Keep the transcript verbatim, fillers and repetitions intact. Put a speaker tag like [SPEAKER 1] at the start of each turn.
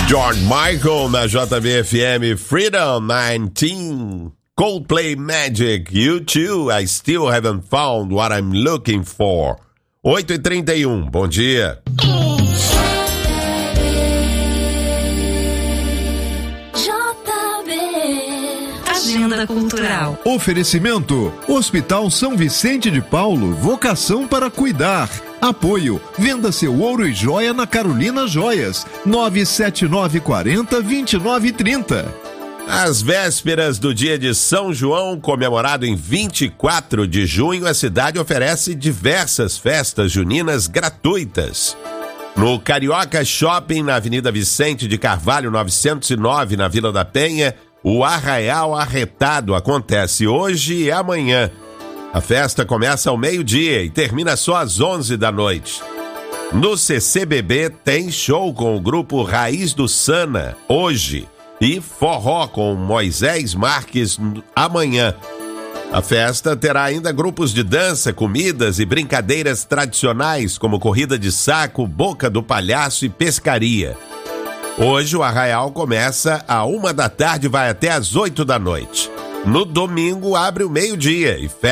[SPEAKER 1] George Michael na J B F M, Freedom dezenove, Coldplay Magic, You Too, I Still Haven't Found What I'm Looking For. oito e trinta e um, bom dia.
[SPEAKER 2] Agenda Cultural.
[SPEAKER 3] Oferecimento: Hospital São Vicente de Paulo, vocação para cuidar. Apoio: venda seu ouro e joia na Carolina Joias, nove sete nove quatro zero, dois nove três zero.
[SPEAKER 1] Às vésperas do dia de São João, comemorado em vinte e quatro de junho, a cidade oferece diversas festas juninas gratuitas. No Carioca Shopping, na Avenida Vicente de Carvalho, novecentos e nove, na Vila da Penha, o Arraial Arretado acontece hoje e amanhã. A festa começa ao meio-dia e termina só às onze da noite. No C C B B tem show com o grupo Raiz do Sana, hoje, e forró com Moisés Marques amanhã. A festa terá ainda grupos de dança, comidas e brincadeiras tradicionais, como corrida de saco, boca do palhaço e pescaria. Hoje o Arraial começa à uma da tarde e vai até às oito da noite. No domingo abre o meio-dia e fecha